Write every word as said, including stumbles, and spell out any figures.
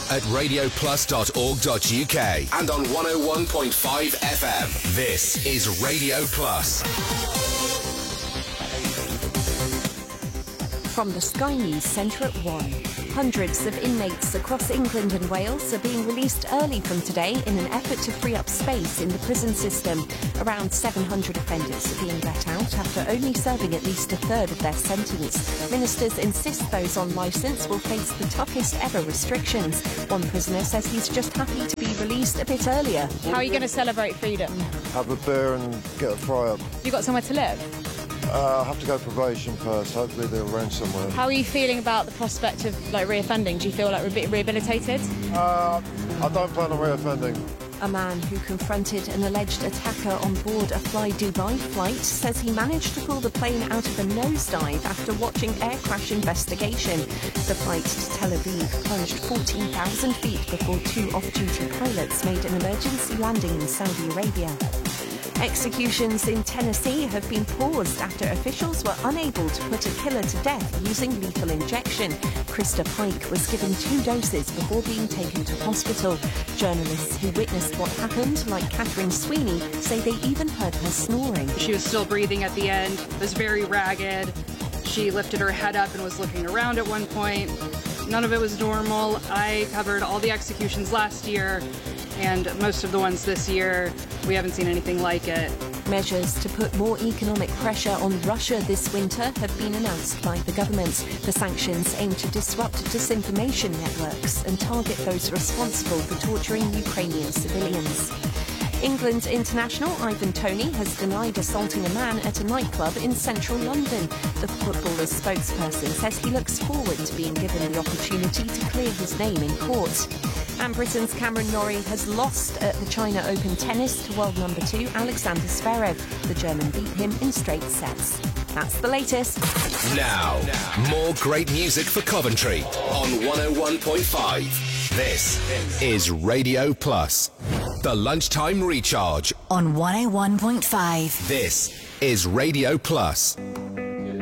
at radio plus dot org dot U K and on one oh one point five F M. This is Radio Plus. From the Sky News Centre at one. Hundreds of inmates across England and Wales are being released early from today in an effort to free up space in the prison system. Around seven hundred offenders are being let out after only serving at least a third of their sentence. Ministers insist those on licence will face the toughest ever restrictions. One prisoner says he's just happy to be released a bit earlier. How are you going to celebrate freedom? Have a beer and get a fry up. You got somewhere to live? Uh, I have to go probation first. Hopefully they'll arrange somewhere. How are you feeling about the prospect of like reoffending? Do you feel like we're a bit rehabilitated? Uh, I don't plan on reoffending. A man who confronted an alleged attacker on board a Fly Dubai flight says he managed to pull the plane out of a nosedive after watching air crash investigation. The flight to Tel Aviv plunged fourteen thousand feet before two off-duty pilots made an emergency landing in Saudi Arabia. Executions in Tennessee have been paused after officials were unable to put a killer to death using lethal injection. Krista Pike was given two doses before being taken to hospital. Journalists who witnessed what happened, like Catherine Sweeney, say they even heard her snoring. She was still breathing at the end, was very ragged. She lifted her head up and was looking around at one point. None of it was normal. I covered all the executions last year, and most of the ones this year. We haven't seen anything like it. Measures to put more economic pressure on Russia this winter have been announced by the government. The sanctions aim to disrupt disinformation networks and target those responsible for torturing Ukrainian civilians. England international Ivan Toney has denied assaulting a man at a nightclub in central London. The footballer's spokesperson says he looks forward to being given the opportunity to clear his name in court. And Britain's Cameron Norrie has lost at the China Open tennis to world number two Alexander Zverev. The German beat him in straight sets. That's the latest. Now, more great music for Coventry on one oh one point five. This is Radio Plus. The Lunchtime Recharge on one oh one point five. This is Radio Plus.